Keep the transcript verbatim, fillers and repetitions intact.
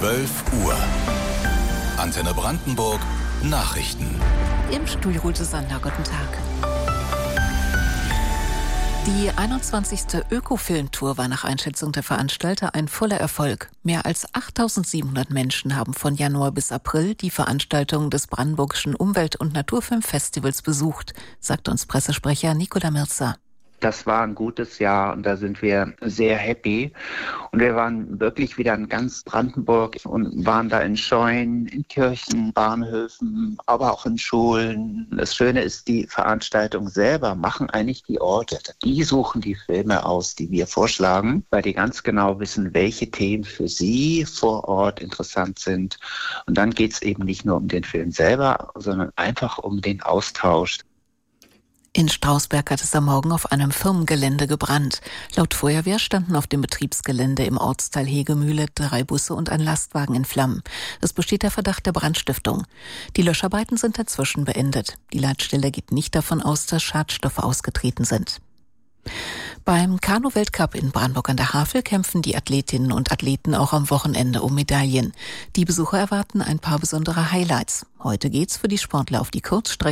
zwölf Uhr. Antenne Brandenburg Nachrichten. Im Studio Rulte Sander, guten Tag. Die einundzwanzigste Öko-Film-Tour war nach Einschätzung der Veranstalter ein voller Erfolg. Mehr als achttausendsiebenhundert Menschen haben von Januar bis April die Veranstaltung des Brandenburgischen Umwelt- und Naturfilmfestivals besucht, sagt uns Pressesprecher Nicola Mirza. Das war ein gutes Jahr und da sind wir sehr happy. Und wir waren wirklich wieder in ganz Brandenburg und waren da in Scheunen, in Kirchen, Bahnhöfen, aber auch in Schulen. Das Schöne ist, die Veranstaltung selber machen eigentlich die Orte. Die suchen die Filme aus, die wir vorschlagen, weil die ganz genau wissen, welche Themen für sie vor Ort interessant sind. Und dann geht es eben nicht nur um den Film selber, sondern einfach um den Austausch. In Strausberg hat es am Morgen auf einem Firmengelände gebrannt. Laut Feuerwehr standen auf dem Betriebsgelände im Ortsteil Hegemühle drei Busse und ein Lastwagen in Flammen. Es besteht der Verdacht der Brandstiftung. Die Löscharbeiten sind dazwischen beendet. Die Leitstelle geht nicht davon aus, dass Schadstoffe ausgetreten sind. Beim Kanu-Weltcup in Brandenburg an der Havel kämpfen die Athletinnen und Athleten auch am Wochenende um Medaillen. Die Besucher erwarten ein paar besondere Highlights. Heute geht's für die Sportler auf die Kurzstrecke